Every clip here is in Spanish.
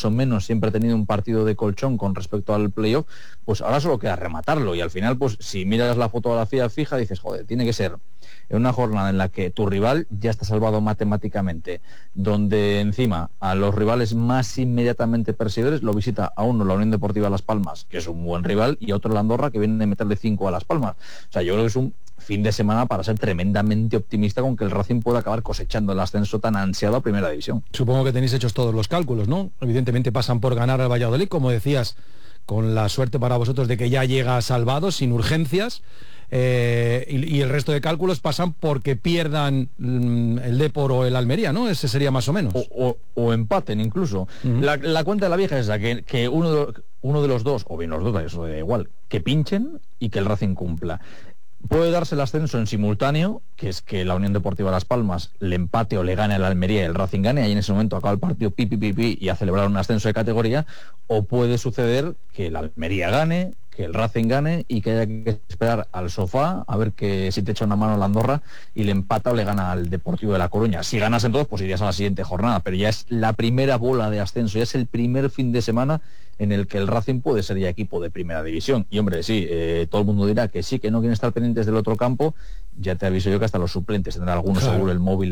más o menos siempre ha tenido un partido de colchón con respecto al playoff, pues ahora solo queda rematarlo, y al final, pues si miras la fotografía fija, dices, joder, tiene que ser en una jornada en la que tu rival ya está salvado matemáticamente, donde encima a los rivales más inmediatamente perseguidores lo visita a uno la Unión Deportiva Las Palmas, que es un buen rival, y a otro la Andorra, que viene a meterle 5 a Las Palmas. O sea, yo creo que es un fin de semana para ser tremendamente optimista con que el Racing pueda acabar cosechando el ascenso tan ansiado a Primera División. Supongo que tenéis hechos todos los cálculos, ¿no? Evidentemente pasan por ganar al Valladolid, como decías, con la suerte para vosotros de que ya llega salvado, sin urgencias. Y el resto de cálculos pasan porque pierdan el Depor o el Almería, ¿no? Ese sería más o menos. O empaten incluso. La cuenta de la vieja es esa, que uno de los dos, o bien los dos, eso da igual, que pinchen y que el Racing cumpla. Puede darse el ascenso en simultáneo, que es que la Unión Deportiva Las Palmas le empate o le gane al Almería y el Racing gane, y en ese momento acaba el partido y a celebrar un ascenso de categoría, o puede suceder que el Almería gane, que el Racing gane y que haya que esperar al sofá a ver que si te echa una mano la Andorra y le empata o le gana al Deportivo de La Coruña. Si ganas entonces, pues irías a la siguiente jornada, pero ya es la primera bola de ascenso, ya es el primer fin de semana en el que el Racing puede ser ya equipo de Primera División. Y hombre, sí, todo el mundo dirá que sí, que no quieren estar pendientes del otro campo. Ya te aviso yo que hasta los suplentes tendrán alguno seguro el móvil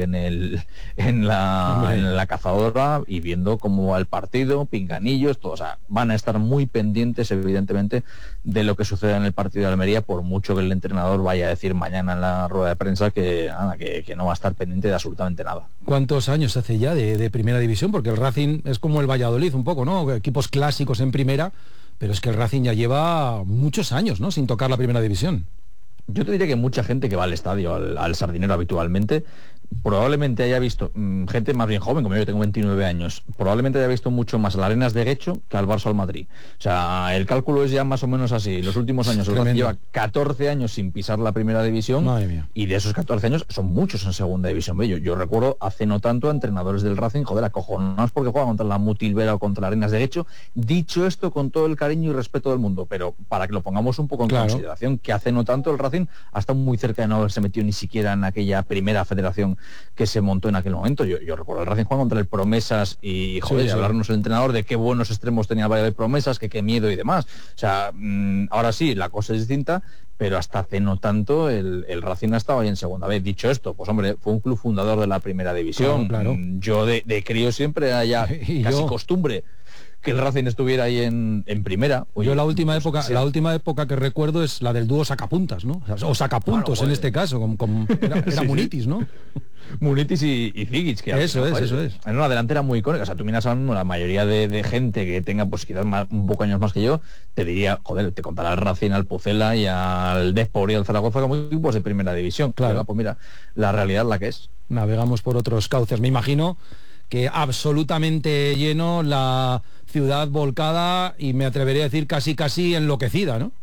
en la cazadora y viendo cómo va el partido, pinganillos, todo. O sea, van a estar muy pendientes, evidentemente, de lo que suceda en el partido de Almería, por mucho que el entrenador vaya a decir mañana en la rueda de prensa que no va a estar pendiente de absolutamente nada. ¿Cuántos años hace ya de Primera División? Porque el Racing es como el Valladolid un poco, ¿no? Equipos clásicos en Primera, pero es que el Racing ya lleva muchos años, ¿no?, sin tocar la Primera División. Yo te diría que mucha gente que va al estadio, al Sardinero habitualmente, probablemente haya visto, gente más bien joven, como yo tengo 29 años, probablemente haya visto mucho más al Arenas de Guecho que al Barça o al Madrid. O sea, el cálculo es ya más o menos así. Los últimos años el Racing lleva 14 años sin pisar la Primera División. Madre mía. Y de esos 14 años son muchos en Segunda División. Yo recuerdo hace no tanto a entrenadores del Racing, joder, acojonados porque juegan contra la Mutilvera o contra Arenas de Guecho. Dicho esto con todo el cariño y respeto del mundo, pero para que lo pongamos un poco en consideración, que hace no tanto el Racing ha estado muy cerca de no haberse metido ni siquiera en aquella primera federación que se montó en aquel momento. Yo recuerdo el Racing jugando contra el Promesas y, joder, hablarnos el entrenador de qué buenos extremos tenía el Valle de Promesas, que qué miedo y demás. O sea, ahora sí, la cosa es distinta, pero hasta hace no tanto el Racing ha estado ahí en segunda vez. Dicho esto, pues hombre, fue un club fundador de la Primera División. Claro. Yo de crío siempre haya casi costumbre que el Racing estuviera ahí en primera. Oye, yo la última época que recuerdo es la del dúo sacapuntas, ¿no? O sacapuntos, claro, en este caso, era Munitis, ¿no? Munitis y Zigic, que eso es. Es una delantera muy icónica. O sea, tú miras a la mayoría de gente que tenga pues quizás un poco años más que yo, te diría, joder, te contará al Racing, al Pucela y al Depor y al Zaragoza como equipos de Primera División. Claro. Pero, pues mira, la realidad la que es. Navegamos por otros cauces. Me imagino que absolutamente lleno, la ciudad volcada y me atrevería a decir casi enloquecida, ¿no?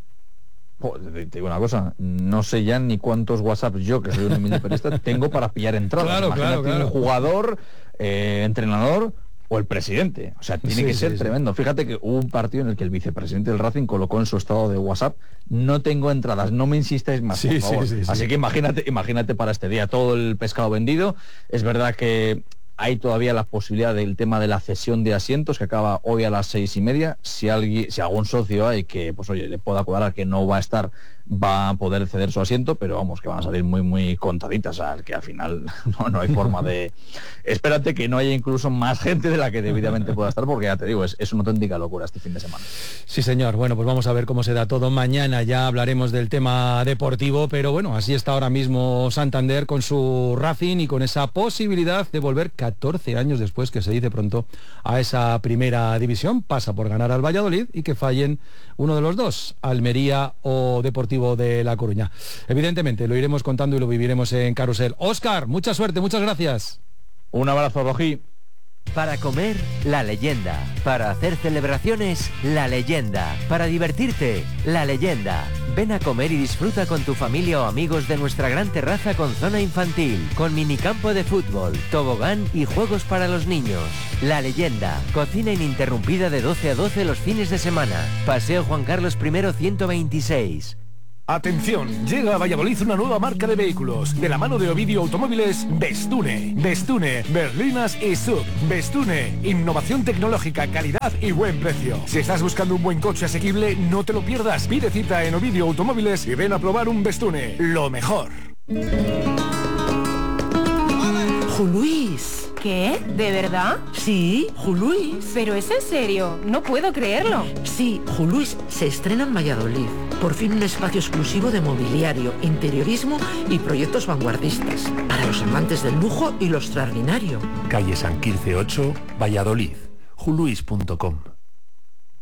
Te digo una cosa, no sé ya ni cuántos WhatsApps yo, que soy un humilde periodista, tengo para pillar entradas. Claro. Un jugador, entrenador o el presidente. O sea, tiene que ser tremendo. Fíjate que hubo un partido en el que el vicepresidente del Racing colocó en su estado de WhatsApp: no tengo entradas, no me insistáis más, por favor. Así que imagínate para este día todo el pescado vendido. Es verdad que hay todavía la posibilidad del tema de la cesión de asientos, que acaba hoy a las 6:30. Si algún socio hay que, pues oye, le pueda cuadrar que no va a estar, va a poder ceder su asiento, pero vamos, que van a salir muy contaditas, o sea, que al final no hay forma de... Espérate que no haya incluso más gente de la que debidamente pueda estar, porque ya te digo, es una auténtica locura este fin de semana. Sí, señor. Bueno, pues vamos a ver cómo se da todo. Mañana ya hablaremos del tema deportivo, pero bueno, así está ahora mismo Santander con su Racing y con esa posibilidad de volver 14 años después, que se dice pronto, a esa Primera División. Pasa por ganar al Valladolid y que fallen uno de los dos, Almería o Deportivo de La Coruña. Evidentemente lo iremos contando y lo viviremos en Carrusel. Óscar, mucha suerte, muchas gracias. Un abrazo, Rojí. Para comer, La Leyenda. Para hacer celebraciones, La Leyenda. Para divertirte, La Leyenda. Ven a comer y disfruta con tu familia o amigos de nuestra gran terraza con zona infantil, con minicampo de fútbol, tobogán y juegos para los niños. La Leyenda. Cocina ininterrumpida de 12 a 12 los fines de semana. Paseo Juan Carlos I 126. Atención, llega a Valladolid una nueva marca de vehículos. De la mano de Ovidio Automóviles, Bestune. Bestune, berlinas y sub. Bestune, innovación tecnológica, calidad y buen precio. Si estás buscando un buen coche asequible, no te lo pierdas. Pide cita en Ovidio Automóviles y ven a probar un Bestune. Lo mejor. Juluis. ¿Qué? ¿De verdad? Sí, Juluis. ¿Pero es en serio? No puedo creerlo. Sí, Juluis se estrena en Valladolid. Por fin un espacio exclusivo de mobiliario, interiorismo y proyectos vanguardistas. Para los amantes del lujo y lo extraordinario. Calle San Quirce 8, Valladolid. Juluis.com.